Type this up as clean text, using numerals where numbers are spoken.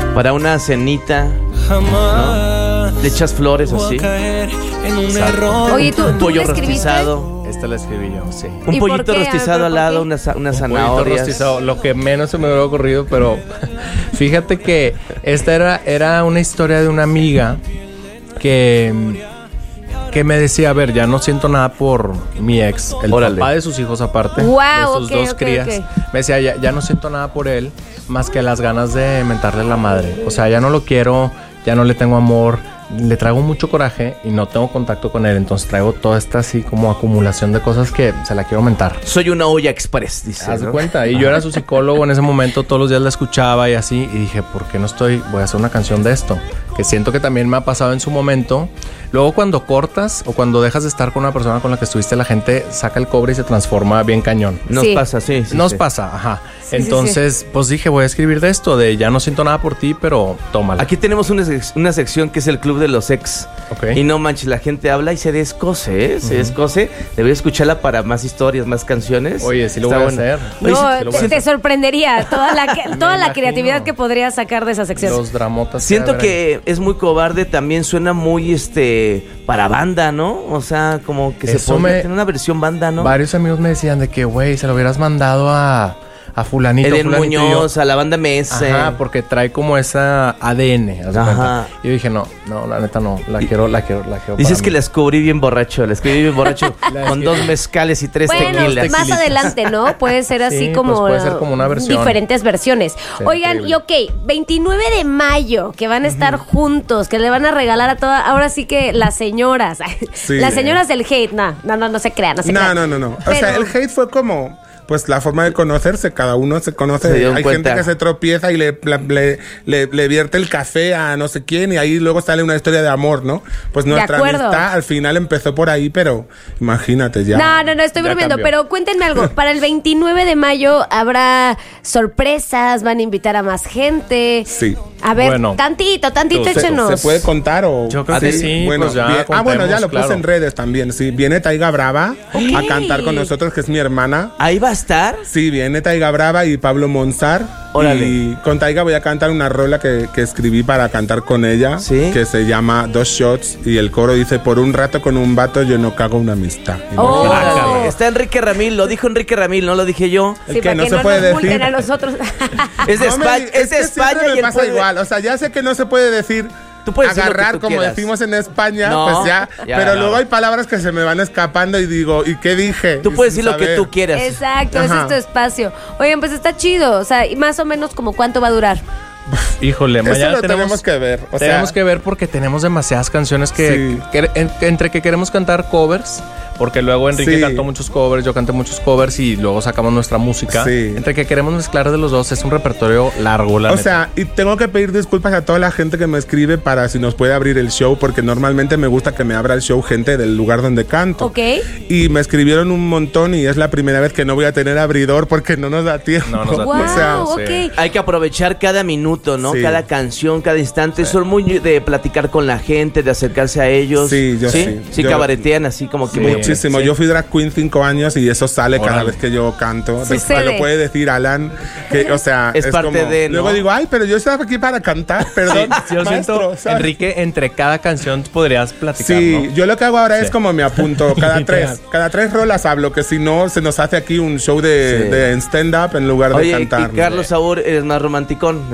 Para una cenita, ¿no? Le echas flores así. Oye, ¿tú pollo le escribiste? rostizado. Esta la escribí yo, sí. Un pollito rostizado al lado, una unas Pollito zanahorias. rostizado, lo que menos se me hubiera ocurrido, pero fíjate que esta era una historia de una amiga que me decía, a ver, ya no siento nada por mi ex, el papá de sus hijos aparte, wow, de sus dos crías. Me decía, ya no siento nada por él, más que las ganas de mentarle la madre. O sea, ya no lo quiero, ya no le tengo amor, le traigo mucho coraje y no tengo contacto con él. Entonces traigo toda esta así como acumulación de cosas que se la quiero mentar. Soy una olla express, dice. Haz de cuenta. Y yo era su psicólogo en ese momento, todos los días la escuchaba y así. Y dije, ¿por qué no voy a hacer una canción de esto? Que siento que también me ha pasado en su momento. Luego cuando cortas o cuando dejas de estar con una persona con la que estuviste, la gente saca el cobre y se transforma bien cañón. Nos pasa, sí. Nos pasa, ajá. Sí, entonces, pues dije, voy a escribir de esto, de ya no siento nada por ti, pero tómala. Aquí tenemos una sección que es el Club de los Ex. Okay. Y no manches, la gente habla y se descose, ¿eh? Se descose. Debería escucharla para más historias, más canciones. Oye, sí lo voy a hacer. No, te sorprendería toda la creatividad que podrías sacar de esa sección. Los dramotas. Siento que es muy cobarde, también suena muy para banda, ¿no? O sea, como que se podría tener una versión banda, ¿no? Varios amigos me decían de que, güey, se lo hubieras mandado a fulanito, Eden Muñoz, a la banda MS. Ajá, porque trae como esa ADN. Ajá. Y yo dije, no, la neta no, la quiero. Dices que la escribí bien borracho, con 2 mezcales y 3 tequilas. Más adelante, ¿no? Puede ser así sí, como, pues puede ser como una versión. Diferentes versiones. Sí, oigan, increíble. Y 29 de mayo, que van a estar juntos, que le van a regalar a todas, ahora sí que las señoras. Sí. Las señoras del hate, no se crean, no. O sea, el hate fue como... Pues la forma de conocerse, cada uno se conoce. Hay gente que se tropieza y le vierte el café a no sé quién y ahí luego sale una historia de amor, ¿no? Pues nuestra amistad al final empezó por ahí, pero imagínate ya. No, estoy bromeando, pero cuéntenme algo. Para el 29 de mayo habrá sorpresas, van a invitar a más gente. Sí. A ver, tantito, échenos. ¿Se puede contar o...? Yo creo que sí, bueno, pues ya ya lo puse en redes también, sí. Viene Taiga Brava a cantar con nosotros, que es mi hermana. ¿Ahí va a estar? Sí, viene Taiga Brava y Pablo Monzar. Órale. Y con Taiga voy a cantar una rola que escribí para cantar con ella, ¿sí? Que se llama 2 Shots y el coro dice, por un rato con un vato yo no cago una amistad. Está Enrique Ramil, lo dijo Enrique Ramil, no lo dije yo. Sí, que no se puede decir. A nosotros. Es de España, es de España y me pasa igual. O sea, ya sé que no se puede decir agarrar como decimos en España, pues ya pero luego hay palabras que se me van escapando y digo, ¿y qué dije? Tú puedes decir lo que tú quieras. Exacto, ese es tu espacio. Oigan, pues está chido, o sea, y más o menos como cuánto va a durar. Híjole, mañana tenemos que ver. Tenemos que ver porque tenemos demasiadas canciones que entre que queremos cantar covers, porque luego Enrique cantó muchos covers, yo canté muchos covers y luego sacamos nuestra música. Sí. Entre que queremos mezclar de los dos, es un repertorio largo, la neta. O sea, y tengo que pedir disculpas a toda la gente que me escribe para si nos puede abrir el show, porque normalmente me gusta que me abra el show gente del lugar donde canto. Ok. Y me escribieron un montón y es la primera vez que no voy a tener abridor porque no nos da tiempo. No nos da tiempo. O sea, okay. Hay que aprovechar cada minuto, ¿no? Sí. Cada canción, cada instante. Son muy de platicar con la gente, de acercarse a ellos. Sí, yo sí. Sí, cabaretean así como que... Muchísimo. Sí. Yo fui drag queen 5 años y eso sale cada vez que yo canto. Lo puede decir Alan, que, o sea, es parte como, de... ¿no? Luego digo, pero yo estaba aquí para cantar, perdón. Sí, yo siento, Enrique, entre cada canción podrías platicar, sí, ¿no? yo lo que hago ahora es como me apunto cada 3 rolas hablo, que si no se nos hace aquí un show de stand-up en lugar de cantar. Y Carlos Saúl, eres más romanticón.